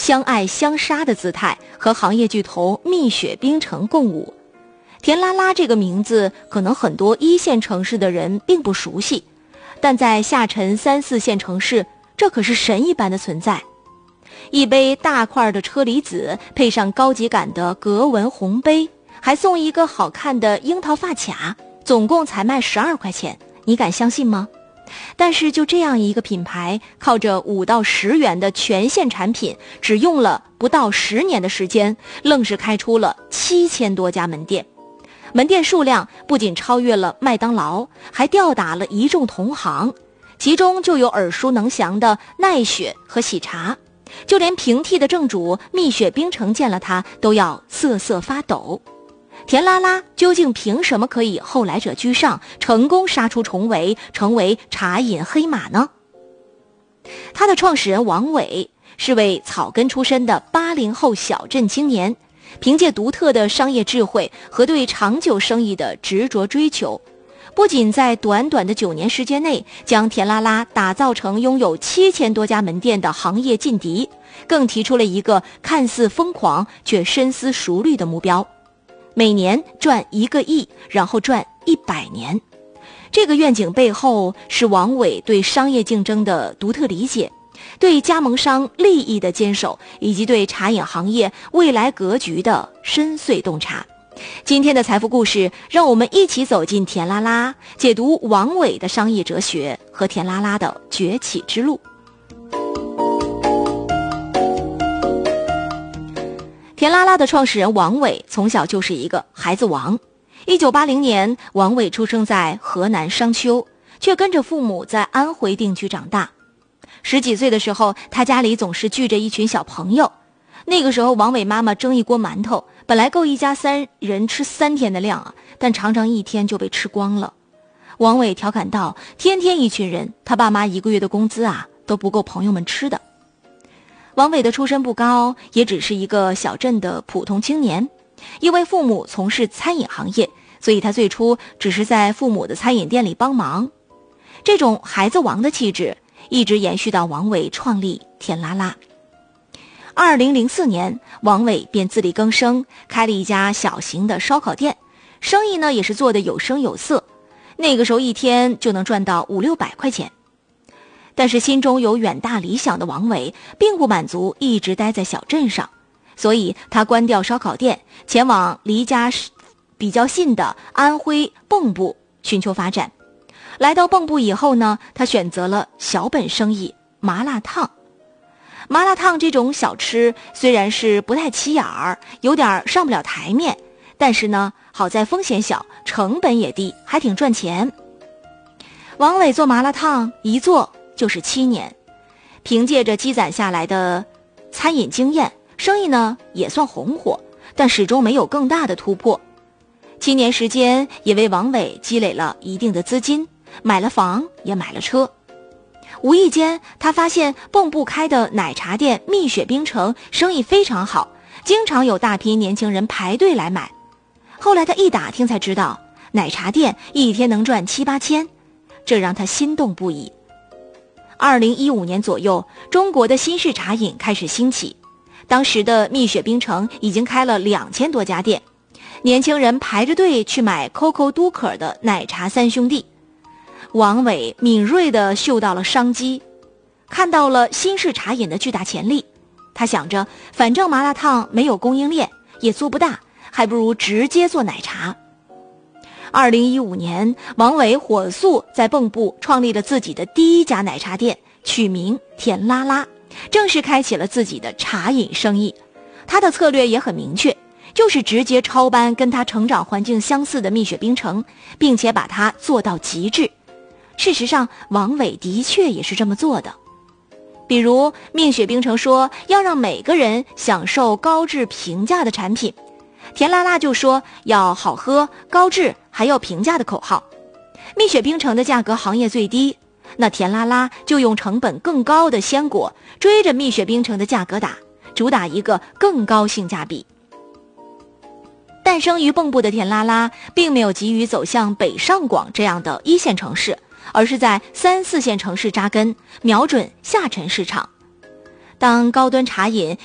相爱相杀的姿态和行业巨头蜜雪冰城共舞。甜拉拉这个名字可能很多一线城市的人并不熟悉，但在下沉3、4线城市，这可是神一般的存在。一杯大块的车厘子，配上高级感的格纹红杯，还送一个好看的樱桃发卡，总共才卖12块钱，你敢相信吗？但是就这样一个品牌，靠着5到10元的全线产品，只用了不到10年的时间，愣是开出了7000多家门店。门店数量不仅超越了麦当劳，还吊打了一众同行，其中就有耳熟能详的奈雪和喜茶，就连平替的正主蜜雪冰城见了它都要瑟瑟发抖。甜拉拉究竟凭什么可以后来者居上，成功杀出重围，成为茶饮黑马呢？它的创始人王伟是位草根出身的80后小镇青年，凭借独特的商业智慧和对长久生意的执着追求，不仅在短短的9年时间内将甜拉拉打造成拥有7000多家门店的行业劲敌，更提出了一个看似疯狂却深思熟虑的目标：每年赚1个亿，然后赚100年。这个愿景背后是王伟对商业竞争的独特理解，对加盟商利益的坚守，以及对茶饮行业未来格局的深邃洞察。今天的财富故事，让我们一起走进甜拉拉，解读王伟的商业哲学和甜拉拉的崛起之路。甜拉拉的创始人王伟从小就是一个孩子王。1980年，王伟出生在河南商丘，却跟着父母在安徽定居长大。10几岁的时候，他家里总是聚着一群小朋友。那个时候，王伟妈妈蒸一锅馒头，本来够一家3人吃3天的量啊，但常常1天就被吃光了。王伟调侃道：“天天一群人，他爸妈1个月的工资啊都不够朋友们吃的。”王伟的出身不高，也只是一个小镇的普通青年。因为父母从事餐饮行业，所以他最初只是在父母的餐饮店里帮忙。这种孩子王的气质一直延续到王伟创立甜拉拉。2004年，王伟便自力更生，开了一家小型的烧烤店，生意呢也是做得有声有色。那个时候1天就能赚到500-600块钱。但是心中有远大理想的王伟并不满足一直待在小镇上，所以他关掉烧烤店，前往离家比较近的安徽蚌埠寻求发展。来到蚌埠以后呢，他选择了小本生意麻辣烫。麻辣烫这种小吃虽然是不太起眼儿，有点上不了台面，但是呢，好在风险小，成本也低，还挺赚钱。王伟做麻辣烫一做就是7年，凭借着积攒下来的餐饮经验，生意呢也算红火，但始终没有更大的突破。7年时间也为王伟积累了一定的资金，买了房也买了车。无意间他发现蚌埠开的奶茶店蜜雪冰城生意非常好，经常有大批年轻人排队来买。后来他一打听才知道，奶茶店1天能赚7-8千，这让他心动不已。2015年左右，中国的新式茶饮开始兴起，当时的蜜雪冰城已经开了2000多家店，年轻人排着队去买 COCO 都可的奶茶3兄弟。王伟敏锐地嗅到了商机，看到了新式茶饮的巨大潜力。他想着，反正麻辣烫没有供应链，也做不大，还不如直接做奶茶。2015年，王伟火速在蚌埠创立了自己的第1家奶茶店，取名甜拉拉，正式开启了自己的茶饮生意。他的策略也很明确，就是直接抄搬跟他成长环境相似的蜜雪冰城，并且把它做到极致。事实上，王伟的确也是这么做的。比如蜜雪冰城说要让每个人享受高质平价的产品，甜拉拉就说要好喝、高质还要平价的口号。蜜雪冰城的价格行业最低，那甜拉拉就用成本更高的鲜果追着蜜雪冰城的价格打，主打一个更高性价比。诞生于蚌埠的甜拉拉并没有急于走向北上广这样的1线城市，而是在3、4线城市扎根，瞄准下沉市场。当高端茶饮